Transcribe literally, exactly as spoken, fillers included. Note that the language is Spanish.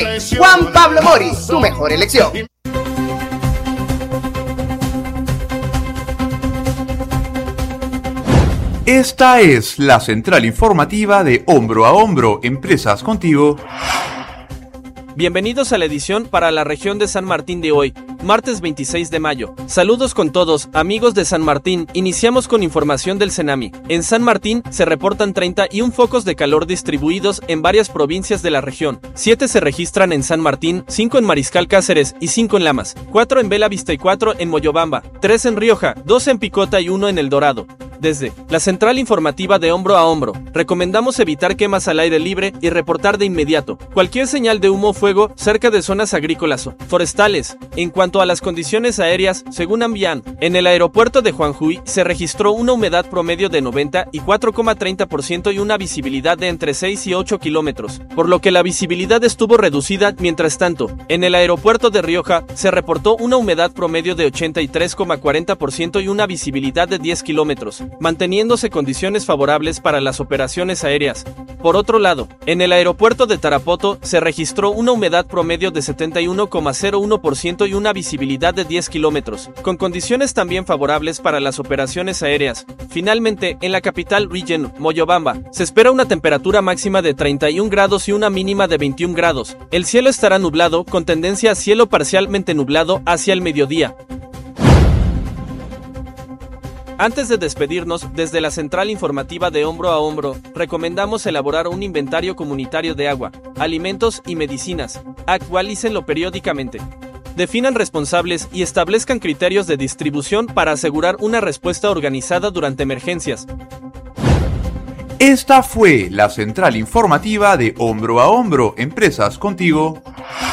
Juan Pablo Mori, tu mejor elección. Esta es la central informativa de Hombro a Hombro, Empresas Contigo. Bienvenidos a la edición para la región de San Martín de hoy, martes veintiséis de mayo. Saludos con todos, amigos de San Martín. Iniciamos con información del Cenami. En San Martín se reportan treinta y un focos de calor distribuidos en varias provincias de la región. siete se registran en San Martín, cinco en Mariscal Cáceres y cinco en Lamas, cuatro en Bella Vista y cuatro en Moyobamba, tres en Rioja, dos en Picota y uno en El Dorado. Desde la central informativa de Hombro a Hombro, recomendamos evitar quemas al aire libre y reportar de inmediato cualquier señal de humo o fuego cerca de zonas agrícolas o forestales. En cuanto a las condiciones aéreas, según Ambian, en el aeropuerto de Juanjuy se registró una humedad promedio de noventa y cuatro coma treinta por ciento y una visibilidad de entre seis y ocho kilómetros, por lo que la visibilidad estuvo reducida. Mientras tanto, en el aeropuerto de Rioja se reportó una humedad promedio de ochenta y tres coma cuarenta por ciento y una visibilidad de diez kilómetros, manteniéndose condiciones favorables para las operaciones aéreas. Por otro lado, en el aeropuerto de Tarapoto se registró una humedad promedio de setenta y uno coma cero uno por ciento y una visibilidad de diez kilómetros, con condiciones también favorables para las operaciones aéreas. Finalmente, en la capital region, Moyobamba, se espera una temperatura máxima de treinta y un grados y una mínima de veintiún grados. El cielo estará nublado, con tendencia a cielo parcialmente nublado hacia el mediodía. Antes de despedirnos, desde la central informativa de Hombro a Hombro, recomendamos elaborar un inventario comunitario de agua, alimentos y medicinas. Actualícenlo periódicamente. Definan responsables y establezcan criterios de distribución para asegurar una respuesta organizada durante emergencias. Esta fue la central informativa de Hombro a Hombro, Empresas Contigo.